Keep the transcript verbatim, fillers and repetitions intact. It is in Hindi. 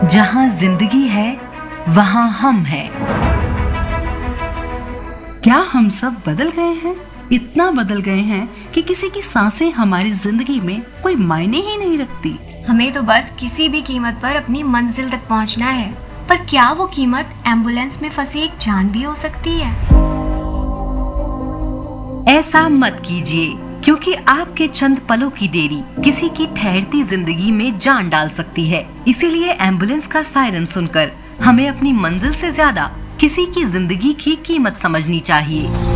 जहाँ जिंदगी है वहाँ हम हैं। क्या हम सब बदल गए हैं? इतना बदल गए हैं कि किसी की सांसें हमारी जिंदगी में कोई मायने ही नहीं रखती। हमें तो बस किसी भी कीमत पर अपनी मंजिल तक पहुंचना है, पर क्या वो कीमत एम्बुलेंस में फंसी एक जान भी हो सकती है? ऐसा मत कीजिए, क्योंकि आपके चंद पलों की देरी किसी की ठहरती जिंदगी में जान डाल सकती है। इसीलिए एम्बुलेंस का सायरन सुनकर हमें अपनी मंजिल से ज्यादा किसी की जिंदगी की कीमत समझनी चाहिए।